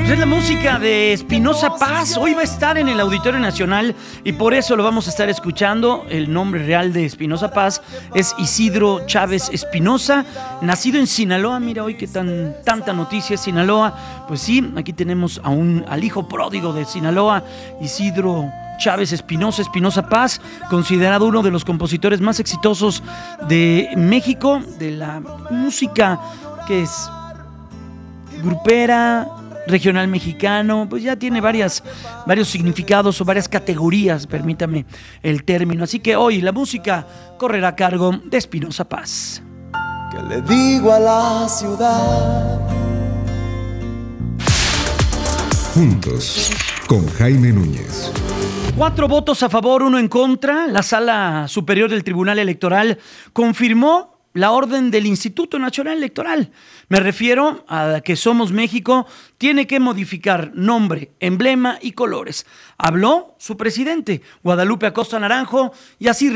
Es la música de Espinoza Paz. Hoy va a estar en el Auditorio Nacional y por eso lo vamos a estar escuchando. El nombre real de Espinoza Paz es Isidro Chávez Espinoza, nacido en Sinaloa. Mira hoy que tanta noticia es Sinaloa. Pues sí, aquí tenemos al hijo pródigo de Sinaloa, Isidro Chávez Espinoza Paz, considerado uno de los compositores más exitosos de México, de la música que es grupera, regional mexicano, pues ya tiene varios significados o varias categorías, permítame el término. Así que hoy la música correrá a cargo de Espinoza Paz. ¿Qué le digo a la ciudad? Juntos, con Jaime Núñez. 4 votos a favor, 1 en contra. La Sala Superior del Tribunal Electoral confirmó la orden del Instituto Nacional Electoral. Me refiero a que Somos México tiene que modificar nombre, emblema y colores. Habló su presidente, Guadalupe Acosta Naranjo, y así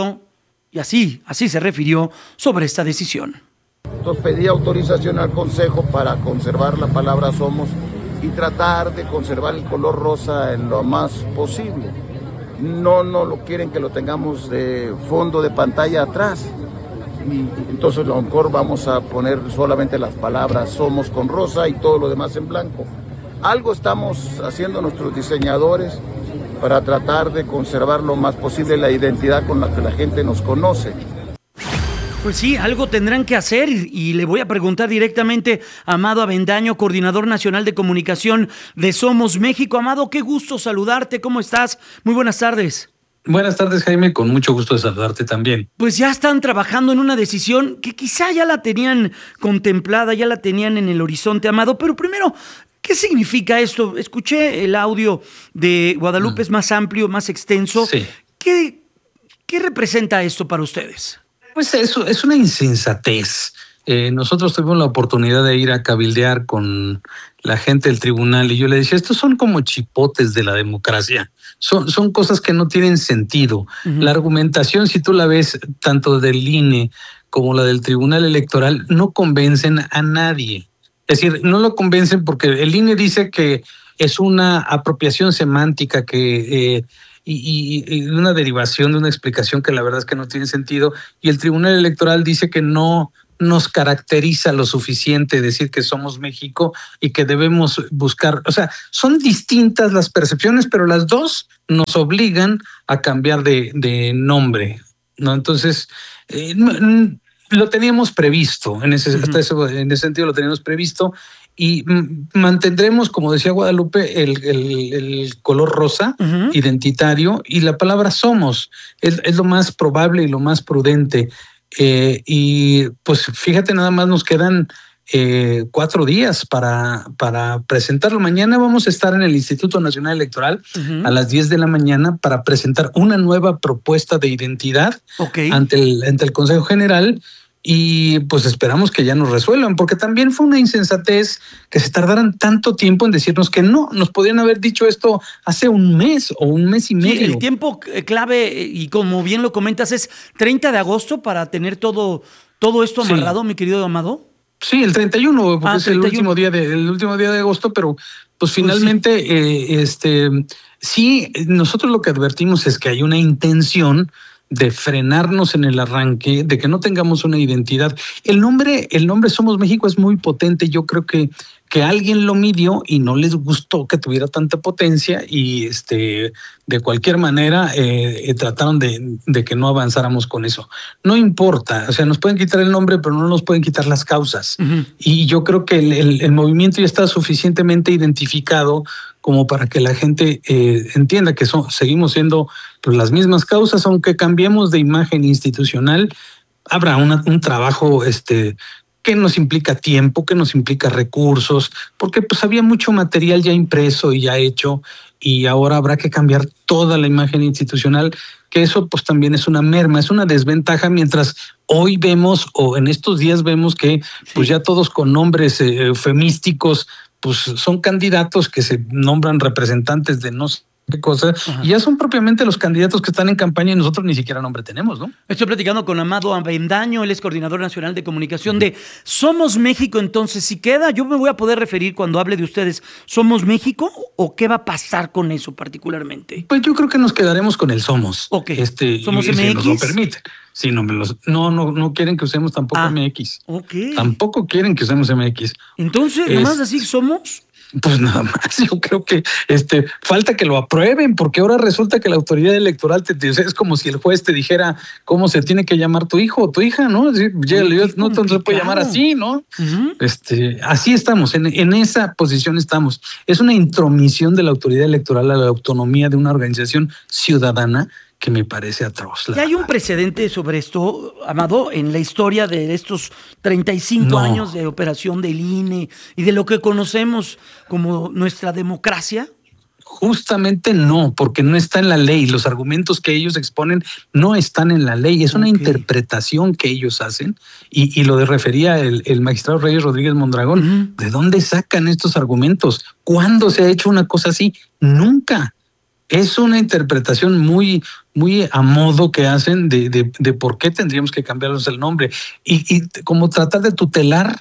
se refirió sobre esta decisión. Entonces pedí autorización al Consejo para conservar la palabra Somos y tratar de conservar el color rosa en lo más posible. No lo quieren que lo tengamos de fondo de pantalla atrás. Y entonces a lo mejor vamos a poner solamente las palabras Somos con rosa y todo lo demás en blanco. Algo estamos haciendo nuestros diseñadores para tratar de conservar lo más posible la identidad con la que la gente nos conoce. Pues sí, algo tendrán que hacer y le voy a preguntar directamente a Amado Avendaño, coordinador nacional de comunicación de Somos México. Amado, qué gusto saludarte, ¿cómo estás? Muy buenas tardes. Buenas tardes, Jaime, con mucho gusto de saludarte también. Pues ya están trabajando en una decisión que quizá ya la tenían contemplada, ya la tenían en el horizonte, Amado, pero primero, ¿qué significa esto? Escuché el audio de Guadalupe, es más amplio, más extenso. Sí. ¿Qué representa esto para ustedes? Pues eso es una insensatez. Nosotros tuvimos la oportunidad de ir a cabildear con la gente del tribunal y yo le decía, estos son como chipotes de la democracia, son cosas que no tienen sentido. Uh-huh. La argumentación, si tú la ves, tanto del INE como la del Tribunal Electoral, no convencen a nadie. Es decir, no lo convencen porque el INE dice que es una apropiación semántica que... Y una derivación de una explicación que la verdad es que no tiene sentido, y el Tribunal Electoral dice que no nos caracteriza lo suficiente decir que somos México y que debemos buscar, o sea, son distintas las percepciones, pero las dos nos obligan a cambiar de nombre, ¿no? Entonces, lo teníamos previsto, en ese sentido lo teníamos previsto, y mantendremos, como decía Guadalupe, el color rosa, uh-huh, identitario, y la palabra Somos es lo más probable y lo más prudente. Y pues fíjate, nada más nos quedan 4 días para presentarlo. Mañana vamos a estar en el Instituto Nacional Electoral, uh-huh, a las 10 de la mañana para presentar una nueva propuesta de identidad, okay, ante el Consejo General. Y pues esperamos que ya nos resuelvan, porque también fue una insensatez que se tardaran tanto tiempo en decirnos que no, nos podrían haber dicho esto hace un mes o un mes y medio. Sí, el tiempo clave, y como bien lo comentas, es 30 de agosto para tener todo esto amarrado, sí, mi querido Amado. Sí, el 31, porque es 31. el último día de agosto, pero pues finalmente, sí, nosotros lo que advertimos es que hay una intención de frenarnos en el arranque, de que no tengamos una identidad. El nombre Somos México es muy potente. Yo creo que alguien lo midió y no les gustó que tuviera tanta potencia y de cualquier manera trataron de que no avanzáramos con eso. No importa, o sea, nos pueden quitar el nombre, pero no nos pueden quitar las causas. Uh-huh. Y yo creo que el movimiento ya está suficientemente identificado como para que la gente entienda que seguimos siendo pues, las mismas causas, aunque cambiemos de imagen institucional. Habrá un trabajo que nos implica tiempo, que nos implica recursos, porque pues había mucho material ya impreso y ya hecho, y ahora habrá que cambiar toda la imagen institucional, que eso pues también es una merma, es una desventaja, mientras hoy vemos, o en estos días vemos que pues ya todos con nombres eufemísticos, pues son candidatos que se nombran representantes de no qué cosa, y ya son propiamente los candidatos que están en campaña y nosotros ni siquiera nombre tenemos, ¿no? Estoy platicando con Amado Avendaño, él es coordinador nacional de comunicación de Somos México. Entonces, si queda, yo me voy a poder referir cuando hable de ustedes, ¿Somos México o qué va a pasar con eso particularmente? Pues yo creo que nos quedaremos con el Somos. Ok. ¿Somos y MX? si nos lo permiten. Sí, no quieren que usemos tampoco MX. Ok. Tampoco quieren que usemos MX. Entonces, nomás así somos. Pues nada más, yo creo que falta que lo aprueben, porque ahora resulta que la autoridad electoral es como si el juez te dijera cómo se tiene que llamar tu hijo o tu hija, ¿no? No se puede llamar así, ¿no? Uh-huh. Así estamos, en esa posición estamos. Es una intromisión de la autoridad electoral a la autonomía de una organización ciudadana que me parece atroz. ¿Ya hay un precedente sobre esto, Amado, en la historia de estos 35 años de operación del INE y de lo que conocemos como nuestra democracia? Justamente no, porque no está en la ley. Los argumentos que ellos exponen no están en la ley. Es una interpretación que ellos hacen. Y lo refería el magistrado Reyes Rodríguez Mondragón. Uh-huh. ¿De dónde sacan estos argumentos? ¿Cuándo se ha hecho una cosa así? Nunca. Es una interpretación muy a modo que hacen de por qué tendríamos que cambiarnos el nombre y como tratar de tutelar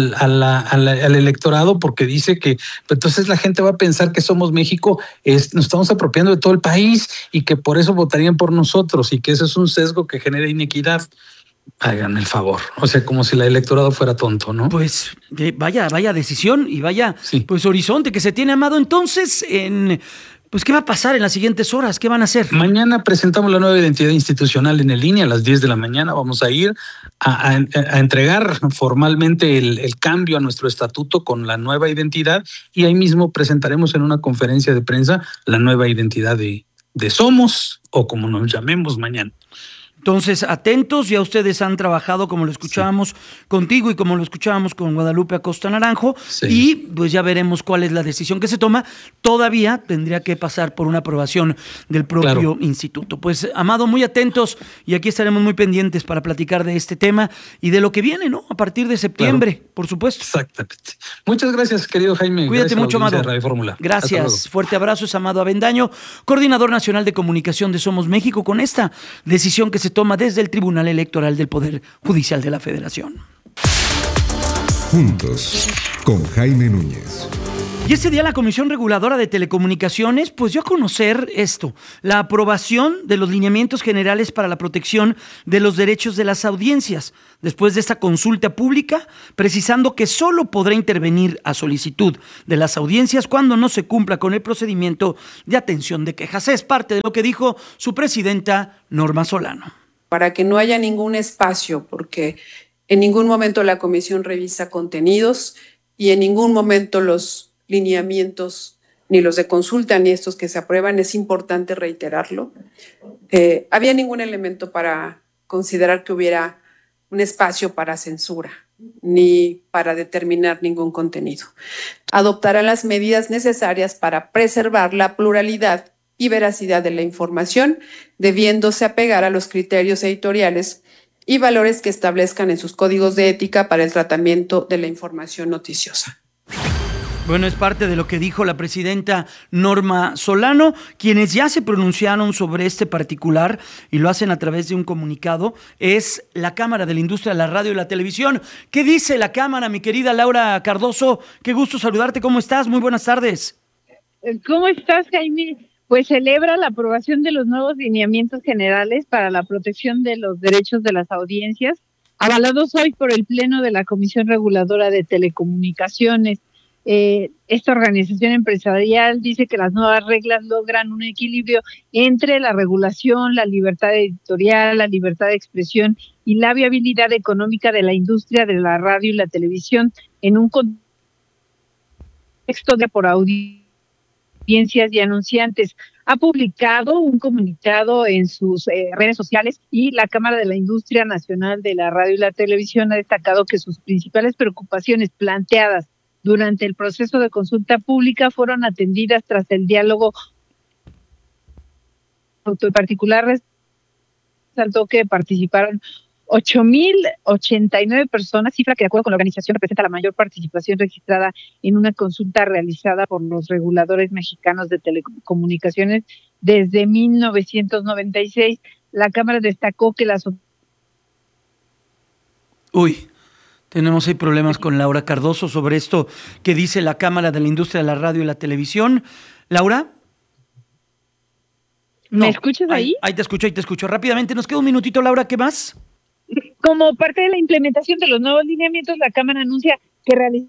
al electorado, porque dice que entonces la gente va a pensar que Somos México, nos estamos apropiando de todo el país y que por eso votarían por nosotros y que eso es un sesgo que genera inequidad. Hagan el favor, o sea, como si el electorado fuera tonto, ¿no? Pues vaya decisión y vaya pues horizonte que se tiene, Amado. Entonces, pues, ¿qué va a pasar en las siguientes horas? ¿Qué van a hacer? Mañana presentamos la nueva identidad institucional en el INE a las 10 de la mañana. Vamos a ir a entregar formalmente el cambio a nuestro estatuto con la nueva identidad y ahí mismo presentaremos en una conferencia de prensa la nueva identidad de Somos, o como nos llamemos mañana. Entonces, atentos, ya ustedes han trabajado, como lo escuchábamos contigo y como lo escuchábamos con Guadalupe Acosta Naranjo, y pues ya veremos cuál es la decisión que se toma. Todavía tendría que pasar por una aprobación del propio instituto. Pues, Amado, muy atentos, y aquí estaremos muy pendientes para platicar de este tema y de lo que viene, ¿no? A partir de septiembre, por supuesto. Exactamente. Muchas gracias, querido Jaime. Cuídate mucho, Amado. Gracias. Fuerte abrazo, es Amado Avendaño, coordinador nacional de comunicación de Somos México, con esta decisión que se toma desde el Tribunal Electoral del Poder Judicial de la Federación. Juntos, con Jaime Núñez. Y ese día la Comisión Reguladora de Telecomunicaciones pues dio a conocer esto, la aprobación de los lineamientos generales para la protección de los derechos de las audiencias, después de esta consulta pública, precisando que solo podrá intervenir a solicitud de las audiencias cuando no se cumpla con el procedimiento de atención de quejas. Es parte de lo que dijo su presidenta, Norma Solano. Para que no haya ningún espacio, porque en ningún momento la comisión revisa contenidos y en ningún momento los lineamientos, ni los de consulta, ni estos que se aprueban, es importante reiterarlo. Había ningún elemento para considerar que hubiera un espacio para censura, ni para determinar ningún contenido. Adoptarán las medidas necesarias para preservar la pluralidad y veracidad de la información, debiéndose apegar a los criterios editoriales y valores que establezcan en sus códigos de ética para el tratamiento de la información noticiosa. Bueno, es parte de lo que dijo la presidenta Norma Solano. Quienes ya se pronunciaron sobre este particular y lo hacen a través de un comunicado es la Cámara de la Industria de la Radio y la Televisión. ¿Qué dice la Cámara, mi querida Laura Cardoso? Qué gusto saludarte. ¿Cómo estás? Muy buenas tardes. ¿Cómo estás, Jaime? Pues celebra la aprobación de los nuevos lineamientos generales para la protección de los derechos de las audiencias, avalados hoy por el Pleno de la Comisión Reguladora de Telecomunicaciones. Esta organización empresarial dice que las nuevas reglas logran un equilibrio entre la regulación, la libertad editorial, la libertad de expresión y la viabilidad económica de la industria de la radio y la televisión en un contexto de por audiencias y anunciantes. Ha publicado un comunicado en sus redes sociales y la Cámara de la Industria Nacional de la Radio y la Televisión ha destacado que sus principales preocupaciones planteadas durante el proceso de consulta pública fueron atendidas tras el diálogo. En particular, resaltó que participaron 8,089 personas, cifra que de acuerdo con la organización representa la mayor participación registrada en una consulta realizada por los reguladores mexicanos de telecomunicaciones desde 1996. La Cámara destacó que las... Tenemos ahí problemas con Laura Cardoso sobre esto que dice la Cámara de la Industria de la Radio y la Televisión. ¿Laura? ¿Me escuchas ahí? Ahí te escucho. Rápidamente, nos queda un minutito, Laura, ¿qué más? Como parte de la implementación de los nuevos lineamientos, la Cámara anuncia que realizó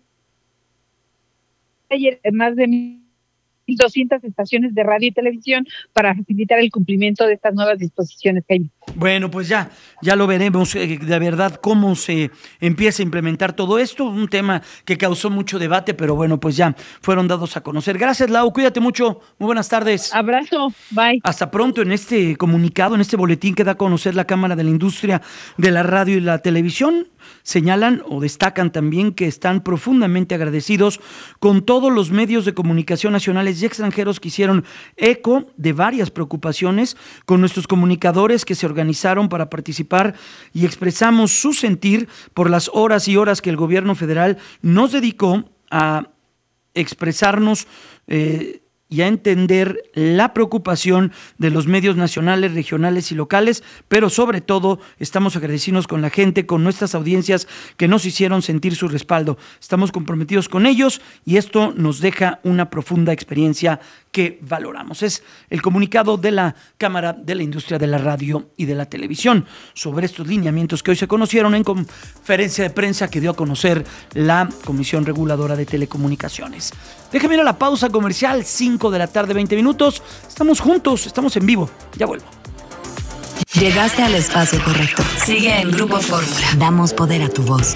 ayer más de 1,200 estaciones de radio y televisión para facilitar el cumplimiento de estas nuevas disposiciones, Jaime. Bueno, pues ya lo veremos de verdad cómo se empieza a implementar todo esto, un tema que causó mucho debate, pero bueno, pues ya fueron dados a conocer. Gracias, Lau, cuídate mucho, muy buenas tardes. Abrazo, bye. Hasta pronto. En este comunicado, en este boletín que da a conocer la Cámara de la Industria de la Radio y la Televisión, señalan o destacan también que están profundamente agradecidos con todos los medios de comunicación nacionales y extranjeros que hicieron eco de varias preocupaciones, con nuestros comunicadores que se organizaron para participar y expresamos su sentir por las horas y horas que el gobierno federal nos dedicó a expresarnos y a entender la preocupación de los medios nacionales, regionales y locales, pero sobre todo estamos agradecidos con la gente, con nuestras audiencias que nos hicieron sentir su respaldo. Estamos comprometidos con ellos y esto nos deja una profunda experiencia que valoramos. Es el comunicado de la Cámara de la Industria de la Radio y de la Televisión sobre estos lineamientos que hoy se conocieron en conferencia de prensa que dio a conocer la Comisión Reguladora de Telecomunicaciones. Déjame ir a la pausa comercial, 5 de la tarde, 20 minutos. Estamos juntos, estamos en vivo. Ya vuelvo. Llegaste al espacio correcto. Sigue en Grupo Fórmula. Damos poder a tu voz.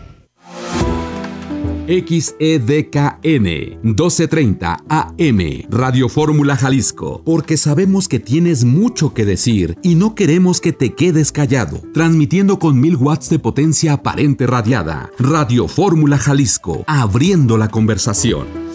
XEDKN 1230 AM Radio Fórmula Jalisco, porque sabemos que tienes mucho que decir y no queremos que te quedes callado. Transmitiendo con 1000 watts de potencia aparente radiada. Radio Fórmula Jalisco, abriendo la conversación.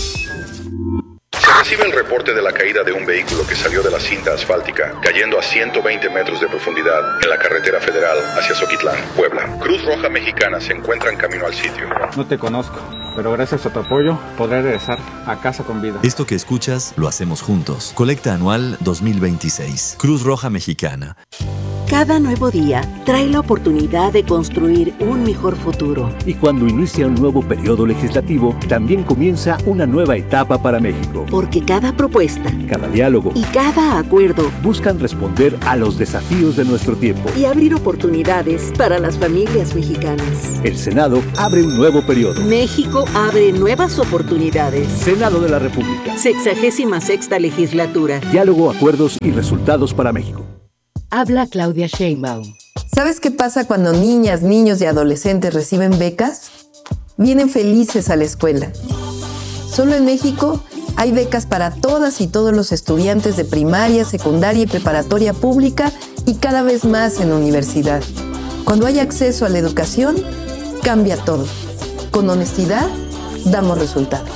Se recibe el reporte de la caída de un vehículo que salió de la cinta asfáltica, cayendo a 120 metros de profundidad en la carretera federal hacia Zoquitlán, Puebla. Cruz Roja Mexicana se encuentra en camino al sitio. No te conozco, pero gracias a tu apoyo podré regresar a casa con vida. Esto que escuchas lo hacemos juntos. Colecta anual 2026. Cruz Roja Mexicana. Cada nuevo día trae la oportunidad de construir un mejor futuro. Y cuando inicia un nuevo periodo legislativo, también comienza una nueva etapa para México. Porque cada propuesta, cada diálogo y cada acuerdo buscan responder a los desafíos de nuestro tiempo y abrir oportunidades para las familias mexicanas. El Senado abre un nuevo periodo. México abre nuevas oportunidades. Senado de la República. 66ª legislatura. Diálogo, acuerdos y resultados para México. Habla Claudia Sheinbaum. ¿Sabes qué pasa cuando niñas, niños y adolescentes reciben becas? Vienen felices a la escuela. Solo en México hay becas para todas y todos los estudiantes de primaria, secundaria y preparatoria pública y cada vez más en universidad. Cuando hay acceso a la educación, cambia todo. Con honestidad, damos resultados.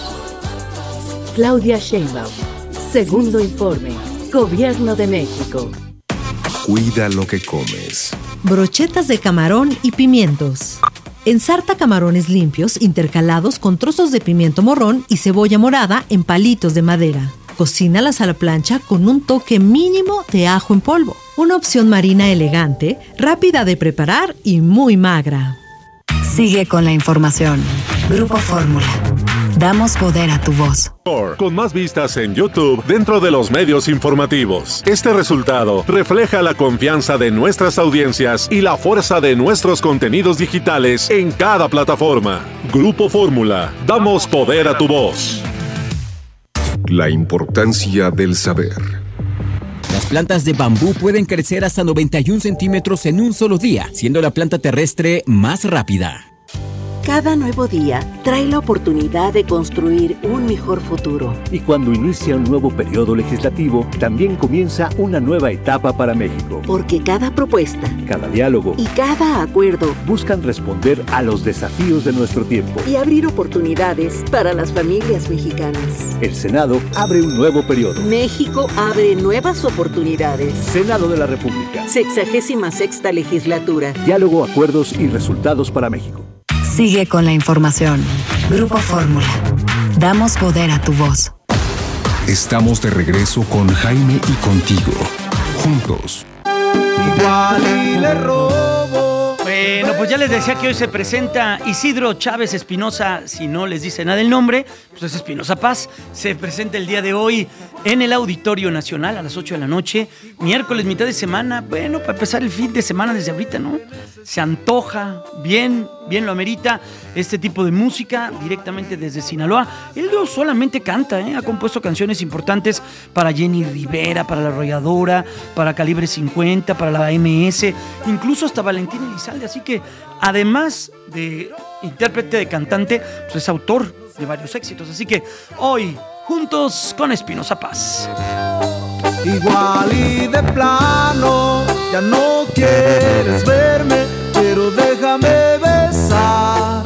Claudia Sheinbaum. Segundo informe. Gobierno de México. Cuida lo que comes. Brochetas de camarón y pimientos. Ensarta camarones limpios intercalados con trozos de pimiento morrón y cebolla morada en palitos de madera. Cocínalas a la plancha con un toque mínimo de ajo en polvo. Una opción marina elegante, rápida de preparar y muy magra. Sigue con la información. Grupo Fórmula. Damos poder a tu voz. Con más vistas en YouTube dentro de los medios informativos. Este resultado refleja la confianza de nuestras audiencias y la fuerza de nuestros contenidos digitales en cada plataforma. Grupo Fórmula. Damos poder a tu voz. La importancia del saber. Las plantas de bambú pueden crecer hasta 91 centímetros en un solo día, siendo la planta terrestre más rápida. Cada nuevo día trae la oportunidad de construir un mejor futuro. Y cuando inicia un nuevo periodo legislativo, también comienza una nueva etapa para México. Porque cada propuesta, cada diálogo y cada acuerdo buscan responder a los desafíos de nuestro tiempo y abrir oportunidades para las familias mexicanas. El Senado abre un nuevo periodo. México abre nuevas oportunidades. Senado de la República. 66ª legislatura. Diálogo, acuerdos y resultados para México. Sigue con la información. Grupo Fórmula. Damos poder a tu voz. Estamos de regreso con Jaime y contigo. Juntos. Igual y le robo. Bueno, pues ya les decía que hoy se presenta Isidro Chávez Espinosa. Si no les dice nada el nombre, pues es Espinosa Paz. Se presenta el día de hoy en el Auditorio Nacional a las 8 de la noche. Miércoles, mitad de semana. Bueno, para empezar el fin de semana desde ahorita, ¿no? Se antoja, bien lo amerita este tipo de música directamente desde Sinaloa. Él no solamente canta, ha compuesto canciones importantes para Jenny Rivera, para La Arrolladora, para Calibre 50, para la MS, incluso hasta Valentín Elizalde. Así que además de intérprete, de cantante, pues es autor de varios éxitos. Así que hoy, juntos con Espinosa Paz. Igual y de plano, ya no quieres verme, pero déjame besar.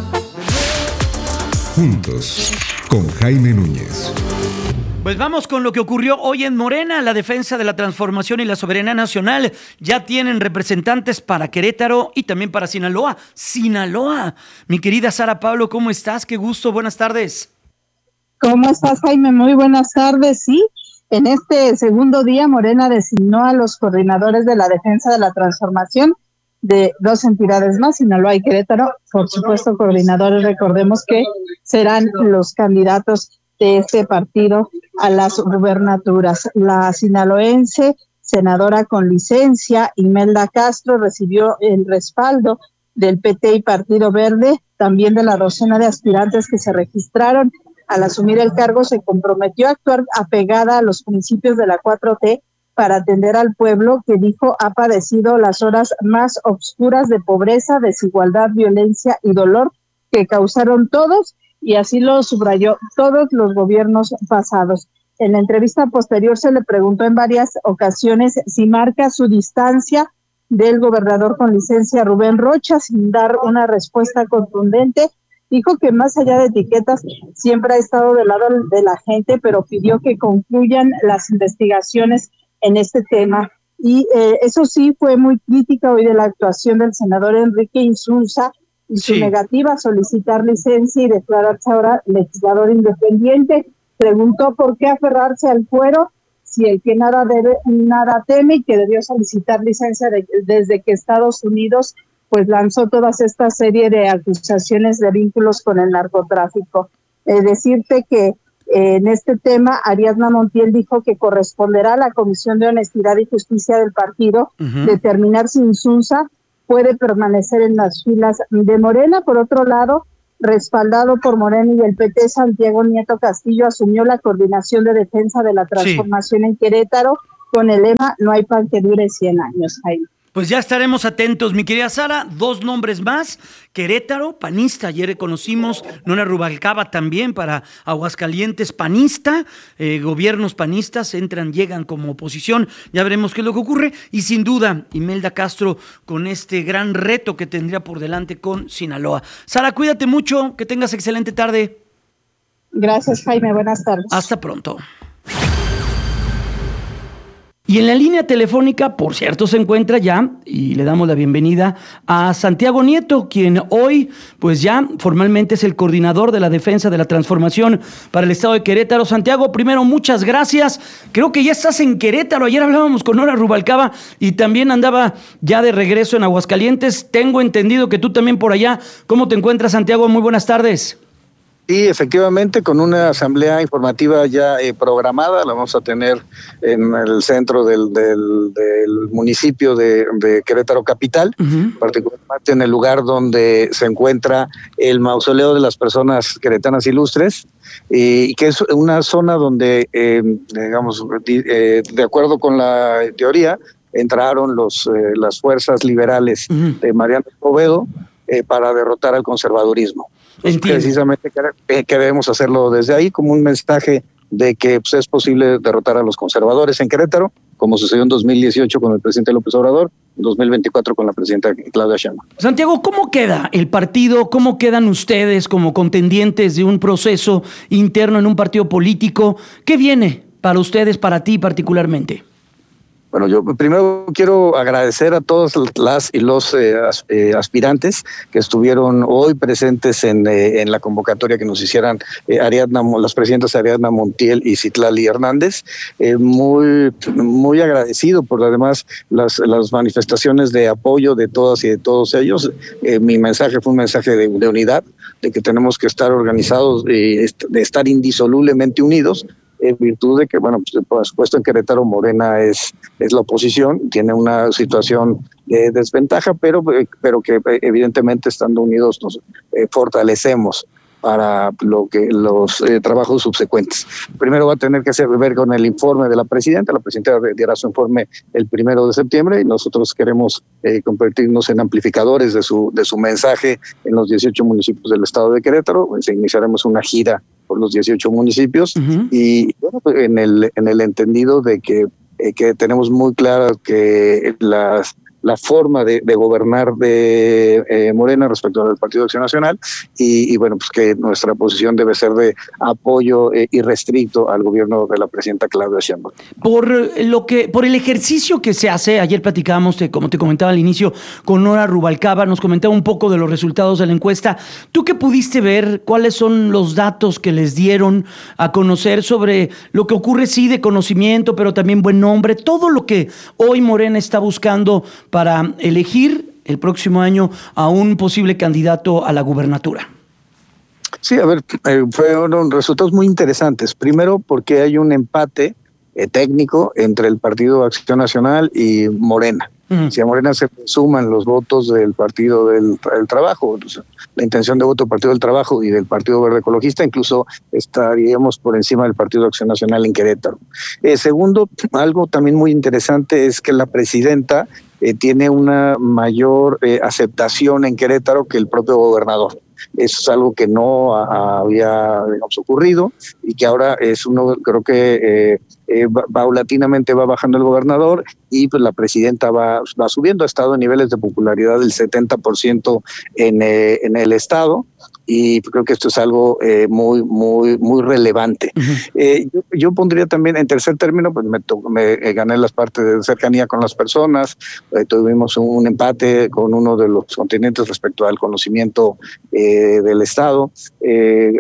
Juntos con Jaime Núñez. Pues vamos con lo que ocurrió hoy en Morena. La Defensa de la Transformación y la Soberanía Nacional ya tienen representantes para Querétaro y también para Sinaloa. Sinaloa. Mi querida Sara Pablo, ¿cómo estás? Qué gusto, buenas tardes. ¿Cómo estás, Jaime? Muy buenas tardes, sí. En este segundo día, Morena designó a los coordinadores de la Defensa de la Transformación de dos entidades más, Sinaloa y Querétaro. Por supuesto, coordinadores, recordemos que serán los candidatos de este partido a las gubernaturas. La sinaloense, senadora con licencia, Imelda Castro, recibió el respaldo del PT y Partido Verde, también de la docena de aspirantes que se registraron. Al asumir el cargo, se comprometió a actuar apegada a los principios de la 4T para atender al pueblo que, dijo, ha padecido las horas más oscuras de pobreza, desigualdad, violencia y dolor que causaron todos, y así lo subrayó, todos los gobiernos pasados. En la entrevista posterior se le preguntó en varias ocasiones si marca su distancia del gobernador con licencia Rubén Rocha, sin dar una respuesta contundente. Dijo que más allá de etiquetas siempre ha estado del lado de la gente, pero pidió que concluyan las investigaciones en este tema. Y eso sí, fue muy crítica hoy de la actuación del senador Enrique Insunza y su negativa a solicitar licencia y declararse ahora legislador independiente. Preguntó por qué aferrarse al fuero si el que nada debe, nada teme, y que debió solicitar licencia desde que Estados Unidos pues lanzó toda esta serie de acusaciones de vínculos con el narcotráfico. Decirte que en este tema Ariadna Montiel dijo que corresponderá a la Comisión de Honestidad y Justicia del partido determinar si Insunza puede permanecer en las filas de Morena. Por otro lado, respaldado por Morena y el PT, Santiago Nieto Castillo asumió la coordinación de defensa de la transformación en Querétaro con el lema "No hay pan que dure 100 años". Jaime. Pues ya estaremos atentos, mi querida Sara. Dos nombres más: Querétaro, panista. Ayer conocimos Nora Rubalcaba también para Aguascalientes, panista. Gobiernos panistas llegan como oposición. Ya veremos qué es lo que ocurre. Y sin duda, Imelda Castro con este gran reto que tendría por delante con Sinaloa. Sara, cuídate mucho. Que tengas excelente tarde. Gracias, Jaime. Buenas tardes. Hasta pronto. Y en la línea telefónica, por cierto, se encuentra ya, y le damos la bienvenida a Santiago Nieto, quien hoy, pues ya formalmente es el coordinador de la Defensa de la Transformación para el Estado de Querétaro. Santiago, primero, muchas gracias. Creo que ya estás en Querétaro. Ayer hablábamos con Nora Rubalcaba y también andaba ya de regreso en Aguascalientes. Tengo entendido que tú también por allá. ¿Cómo te encuentras, Santiago? Muy buenas tardes. Sí, efectivamente, con una asamblea informativa ya programada, la vamos a tener en el centro del municipio de Querétaro Capital, particularmente en el lugar donde se encuentra el mausoleo de las personas queretanas ilustres, y que es una zona donde, de acuerdo con la teoría, entraron las fuerzas liberales de Mariano Escobedo para derrotar al conservadurismo. Entiendo. Precisamente queremos hacerlo desde ahí como un mensaje de que pues, es posible derrotar a los conservadores en Querétaro, como sucedió en 2018 con el presidente López Obrador, en 2024 con la presidenta Claudia Sheinbaum. Santiago, ¿cómo queda el partido? ¿Cómo quedan ustedes como contendientes de un proceso interno en un partido político? ¿Qué viene para ustedes, para ti particularmente? Bueno, yo primero quiero agradecer a todas las y los aspirantes que estuvieron hoy presentes en la convocatoria que nos hicieran las presidentas Ariadna Montiel y Citlali Hernández. Muy agradecido por además las manifestaciones de apoyo de todas y de todos ellos. Mi mensaje fue un mensaje de unidad, de que tenemos que estar organizados, de estar indisolublemente unidos, en virtud de que, bueno, pues, por supuesto en Querétaro Morena es la oposición, tiene una situación de desventaja, pero que evidentemente estando unidos nos fortalecemos para los trabajos subsecuentes. Primero va a tener que ver con el informe de la presidenta. La presidenta dará su informe el 1 de septiembre y nosotros queremos convertirnos en amplificadores de su mensaje en los 18 municipios del estado de Querétaro. Iniciaremos una gira por los 18 municipios y bueno, en el entendido de que tenemos muy claro que la forma de gobernar de Morena respecto al Partido Acción Nacional y bueno, pues que nuestra posición debe ser de apoyo irrestricto al gobierno de la presidenta Claudia Sheinbaum. Por el ejercicio que se hace, ayer platicábamos, como te comentaba al inicio, con Nora Rubalcaba, nos comentaba un poco de los resultados de la encuesta. ¿Tú qué pudiste ver? ¿Cuáles son los datos que les dieron a conocer sobre lo que ocurre, sí, de conocimiento, pero también buen nombre? Todo lo que hoy Morena está buscando para elegir el próximo año a un posible candidato a la gubernatura. Sí, a ver, fueron resultados muy interesantes. Primero, porque hay un empate técnico entre el Partido Acción Nacional y Morena. Si a Morena se suman los votos del Partido del Trabajo, la intención de voto del Partido del Trabajo y del Partido Verde Ecologista, incluso estaríamos por encima del Partido Acción Nacional en Querétaro. Segundo, algo también muy interesante es que la presidenta tiene una mayor aceptación en Querétaro que el propio gobernador. Eso es algo que no había, digamos, ocurrido y que ahora creo que paulatinamente va bajando el gobernador y pues la presidenta va subiendo. Ha estado en niveles de popularidad del 70% en el estado y creo que esto es algo muy relevante. Yo pondría también en tercer término, pues me gané las partes de cercanía con las personas, tuvimos un empate con uno de los continentes respecto al conocimiento del Estado, en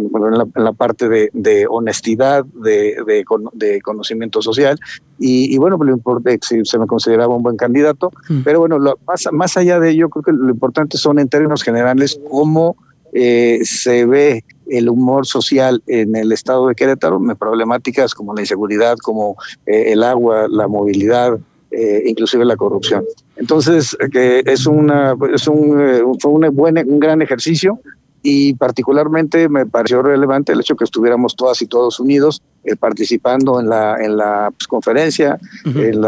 la parte de honestidad, de conocimiento social, y bueno, lo importante se me consideraba un buen candidato, pero bueno, más allá de ello, creo que lo importante son en términos generales cómo se ve el humor social en el estado de Querétaro, problemáticas como la inseguridad, como el agua, la movilidad, inclusive la corrupción. Entonces, fue un gran ejercicio y particularmente me pareció relevante el hecho que estuviéramos todas y todos unidos participando en la conferencia, en